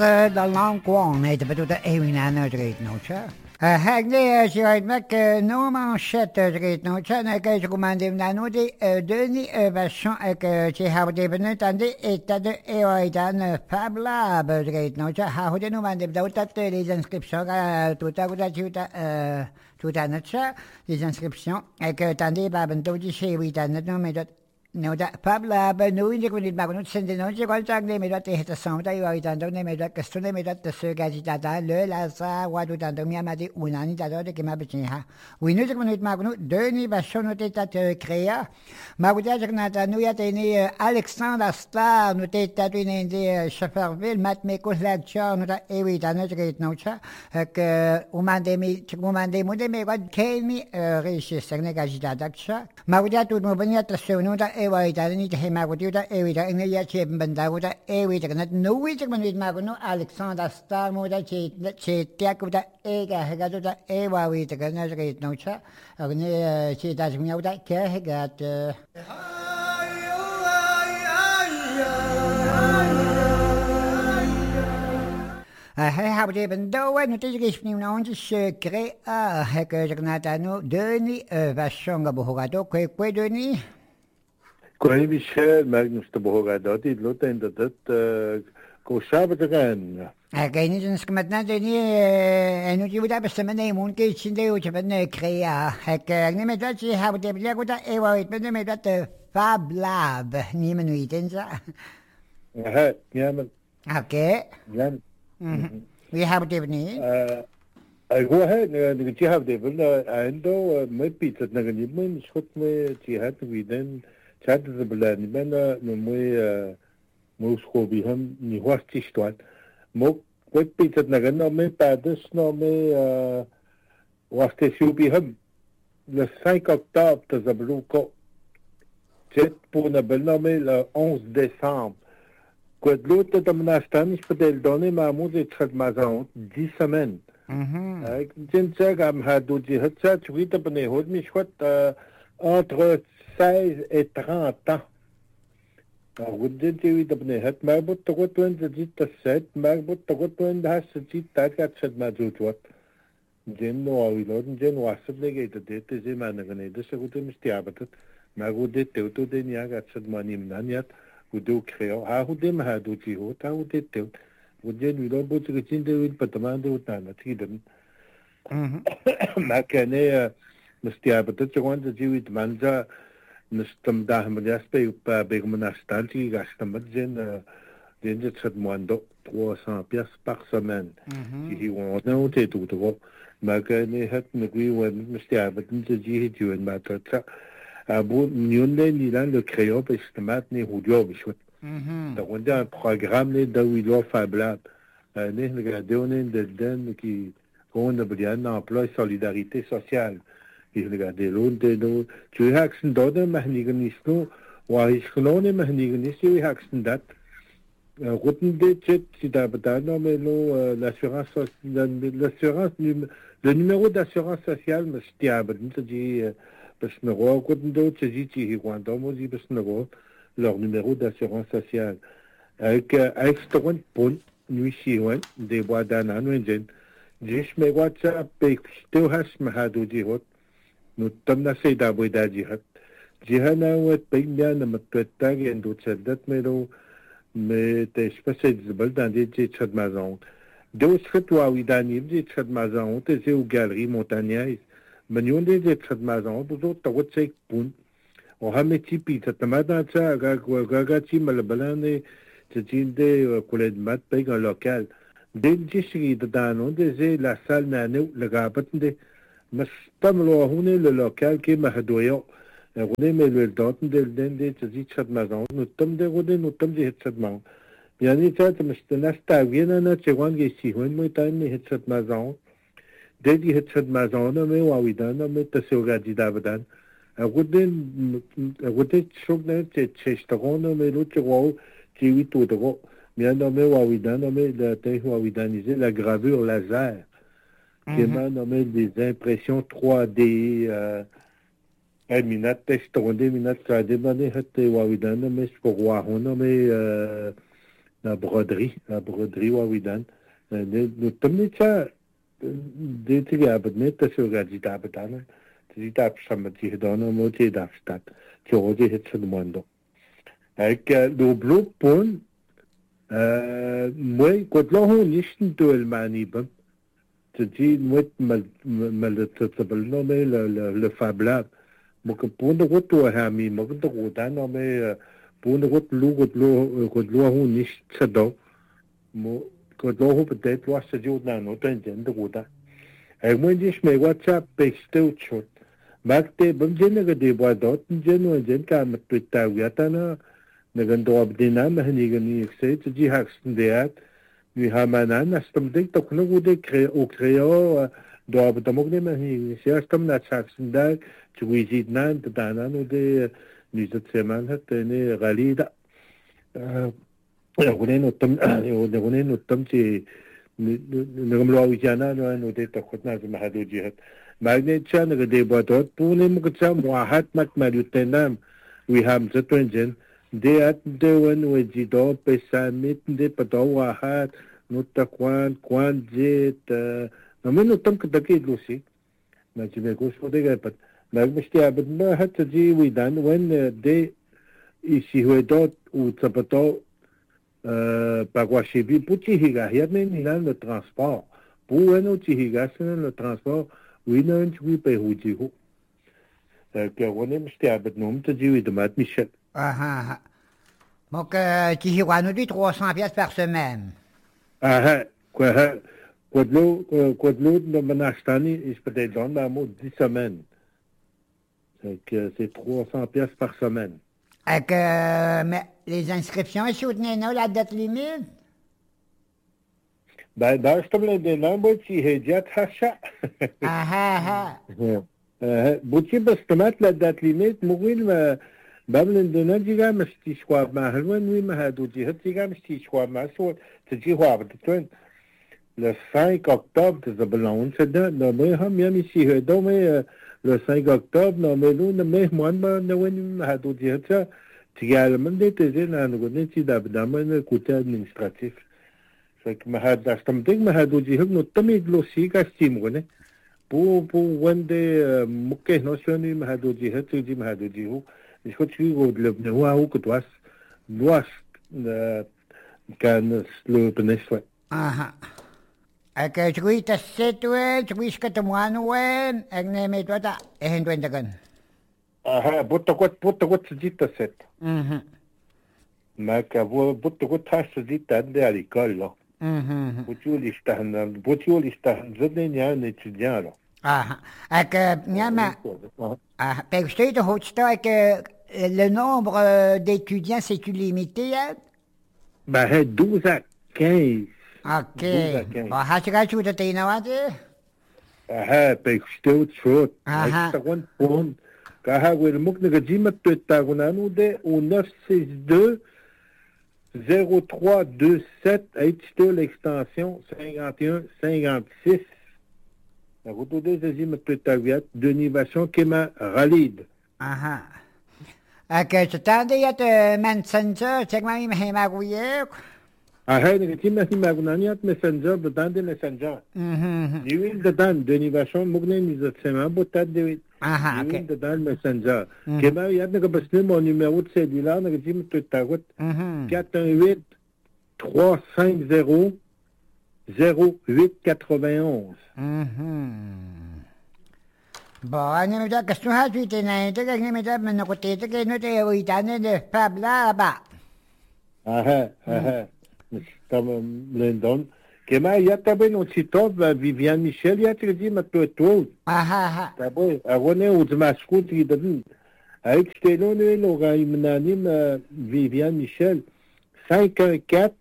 De lang kwam, heet het de Ewina uitreed nootje. Hij nee, je uit met normaal shit uitreed nootje. En ik heb commandé naar nou die deunie version ik je heb de benut aan de dat de eeuwig dan fabla uitreed nootje. Hij had nu aan de dat de inscription dat je tout à notre les inscriptions ik dan die hebben toen die schreef dan net met dat nou, dat Pabla, nu ik wil niet maken, nu zijn de nooit gewoon zeggen nee, maar dat is het samen dat je uit dan doen, nee, maar dat is toen, maar dat de surgaji dat le la sa, wat doet dan doen, maar die unani dat dat ik maar beetje ha. We nu ik wil niet maken, nu de niet was zo niet dat creëren, maar we zeggen dat nu ja die Alexander Star, nu dat we in die Schefferville met me collectie, nu dat eeuwig dan het reed nou tja, ik umande moet me wat ken me regisseur negaji dat tja, maar we dat doen we niet dat zo nu dat eeuwig dat niet helemaal goed dat eeuwig dat en je hebt een dat eeuwig dat net nu weet ik maar niet maar nu Alexander Star moet dat je tek dat gaat dat eeuwig weet ik net reed nou tja, en je dat me dat krijg gaat hij had even door, nu is het nu nog eens creëren. Hij kan zich naar dat nu Denis version behoort ook kwijt Denis. Kwijt Michel, maar nu is de behoort dat die lot en dat kooshaber te gaan. Hij kan niet eens met net Denis en nu je moet hebben ze meneer moet iets in de uitje van creëren. Hij kan niet met dat je hebt even lekker dat eeuwig met niet met dat fablab niet meer nu iets in zo. Ja maar. Oké. Ja. We hebben het even niet. Go ahead, you have the and my pizza na ganyan mo shot mo jihad within chat the plan men no mo schobi ham ni wasti stwat mo pizza na ganyan me padas no me wasti shubi ham le 5 octobre de Zabruco jet pour na belnome le 11 décembre. Quand l'autre de Manastan, je peux le donner, mais moi, j'ai très mal 10 semaines. Je am hadouji hatsa, tu vois, t'as hod mi chouette entre 16 et 30 ans. Alors, je dis, t'as hat, mais bon, t'as quoi, tu dis, t'as 7, mais bon, t'as quoi, tu as, dit, t'as 4 7 mazou, tu vois. Jen no awi lord, jen wasab lege, t'as dit, t'es managane, de ce que tu me stiabatat, mais vous dites, t'es auto de niag, 7 manim naniat. Udo creo hudem hadu ti ho ta ude te ude ni lo bo ti tin de wit patama de utana ti dem ma kane mustia but te want de wit manja mustam da ham ja spe up be monastan ti gastam den de chat mondo 300 pièces par semaine qui on no te tu to ma kane hat ne gwi wen mustia but de ji ti wen ma ta Abo nyonde ni lan le créo parce que maintenant hudio bishot. Donc on a un programme là où il a fablat. Ne regardez on est dedans qui on a bien un emploi solidarité sociale. Il regardez l'autre de tu as accès d'ordre mahniganisno ou isknone mahniganisno il accès dat. Routen de chet si d'abdano mais l'assurance le numéro d'assurance sociale me stiable dit parce que nous quand nous te quand on dit parce que leur numéro d'assurance sociale avec ce point nous ici des bois d'ana nous jen juste mais WhatsApp et tu has mahado di hot nous tamna say da boy da jihad jihana wat penya na matwetta gen do tsadat mero me te spese zbal dans des chad mazon deux fois widani des chad mazon te c'est aux galeries montagnaises من يوم دي تشد مازون بزو تقول شيء بون وهم تيبي تتمادى تا غاغا تي ملبلاني تجين دي كولد مات بيغا لوكال دي جيشي دانو دي زي لا سال نانو لغابت دي مستملو هوني للوكال كي مهدويو غوني ميل دوتن دي تجي تشد مازون نتم دي غودي نتم دي تشد مازون يعني تا مستناس تاوينا نا تشوان جيسي هون مو تاني تشد مازون Dedi het mazona me wawidana me tasogadi dabadan. Agudin shogne te chestagona me lo tiro qui tout droit. Bien nommé wawidana me la te wawidaniser la gravure laser. Qui m'a nommé des impressions 3D minat testronde minat 3D mané hatte wawidana me pour wahona me la broderie wawidan. No tamnita de tigabet net so gaditabetan. Tigab samati dono moti dafstat. Tjodi het se mondo. Ik do blopon moi kotlo nischen duel manibem. Tji moet mal tsabelno me le fablab. Mo ke pondo goto hami mo ke goto no me pondo goto hu nicht tsado. Mo kotlo hu betet was se jod na no ten de goto. Mo dis me WhatsApp bestel chot. Magte bumjene ge de boa dot jeno jen ka met twita wiatana nagando abdina mahnigani ekse tji haksten deat. Nu har man annars de denk toch nog hoe de creo door de mogen maar hier is stom naar Saxen daar je ziet na de daarna nu de nu dat ze man het ne galida gewoon op tom te nagmlo wijana nu de toch goed naar de mahadouji het maar net zijn de botot pune moet zijn wahat mat malutenam we hebben ze twingen de wen we jido pesamit de patawahat nutta kwan jet na meno tam kadakid lusi na jibe ko so de gapat na mishti abad ma hat ji we dan when de isi huedot u tsapato pagwashibi puti higa hierne ni le transport pour no ti higa le transport we no we pe huji hu que on mishti abad nom te ji we de mat michel Donc, tu y nous dit 300 pièces par semaine. Quoi de l'eau, le Manastani, il se peut être dans la mode 10 semaines. C'est 300 pièces par semaine. Et mais les inscriptions, ils soutenaient la date limite? Ben, je te l'ai dit, non, moi, tu es déjà tacha. Bouti, parce que la date limite, mourir, بابل دنا جيغا مستي شواب ما هلوان وي ما هادو جيهت جيغا مستي شواب ما سوال تجي خواب تتوين le 5 octobre تزبلون سدا نمي هم يمي سي هدو مي le 5 octobre نمي لو نمي موان ما نوين ما هادو جيهت تيال من دي تزين أنا قلنا تي دابدا من كوتا administratif فك ما هاد داستمدك ما هادو جيهت نتمي دلوسي كاستيم غني بو وين دي مكه نوشوني ما هادو جيهت تجي ما هادو جيهو Ich hatte schon geglaubt, ne, wow, was, kann slopen is. Aha. Ik weet dat zit wel, ik wist dat de man wel, ik neem het wat, 21. Aha, wat zit dat zit. Maar ik wat hast du dit aan de alcohol. Wat jullie staan, ze zijn ja niet jaren. Le nombre d'étudiants, c'est-tu limité? Ben, 12 à 15. OK. Hast du gerade wieder den Warte? Pegstelt schon. Ich sage, und Kaha, wir müssen eine Gima Tetagunanu de 962 0327 H2 l'extension 5156. La route de Zazim Tetaviat de Nivation Kema Ralid. Je t'en Messenger, check my email. Ik heb niet meer Messenger, bedankt de Messenger. Je wil de dan, de innovation, mogen niet dat zijn, maar dat de je wil de dan Messenger. Ik heb je hebt nog beslis mijn nummer cellular, ik heb het tagot 418 350 0891. Bon, ne me dis que tu as vu tes nains, tu ne me dis pas que tu es ne t'es oui, t'as ne pas là-bas. Tam Lendon. Kema ya tabe no Titov, Viviane Michel, ya te dit ma tout. Tabe, agone uzmasku ti dadin. Avec Stelone no gaimnanim Viviane Michel 514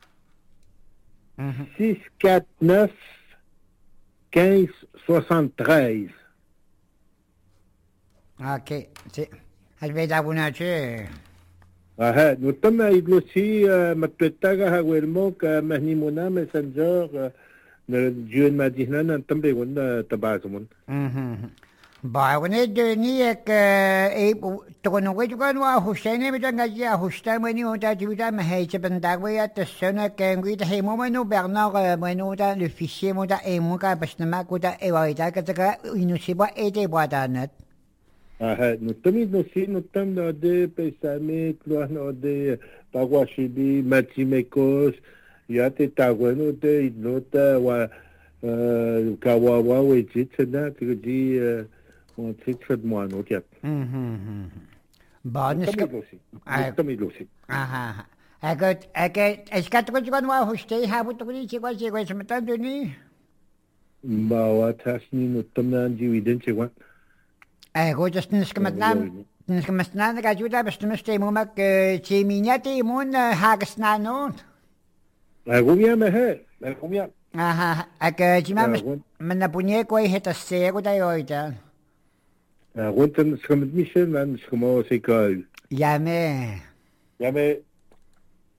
649 1573. OK, c'est. Je vais t'abonner. Nous sommes à Iglosi, Matwetaga, Hawelmok, Mahnimona, Messenger, Dieu m'a dit, non, tombé, on tabazumon. Baronet Denis ek tokonoit kan wa Hussein mi dan gaji Hussein meni uta juda ma heche bandagwe ya tsona kengwi ta hemo meno Bernard meno uta le fichier mo ta e mo ka basna ko ta e wa ita ka ta inusiba ete boadanat. Nu tamid no si no tam no de pesame klo no de Paguashibi Matimekos ya te tagweno de nota wa kawawa we jitsna te di on titred moi no tiat. Badnes tamid lo si. Aha. Ek eskat ko kan wa Hussein ha bu to ni chi ko smatan Denis. Ba wa tasni no tam na ji widen che wa. Go just niskematnan ga juda bestemste mo mak cheminyati mon hagesna no. Rumia me he, rumia. Aha, ek jima men na punye ko heta se ko da yoita. Runten skemet mission man skemo se ka. Jamais. Ja me